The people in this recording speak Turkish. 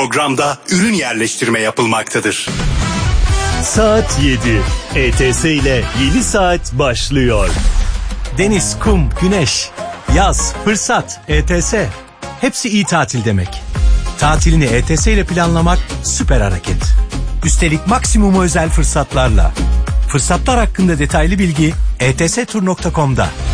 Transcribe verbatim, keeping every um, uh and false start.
programda ürün yerleştirme yapılmaktadır. Saat yedi. E T S ile yeni saat başlıyor. Deniz, kum, güneş, yaz, fırsat, E T S. Hepsi iyi tatil demek. Tatilini E T S ile planlamak süper hareket. Üstelik maksimum özel fırsatlarla. Fırsatlar hakkında detaylı bilgi e t s tur nokta com'da.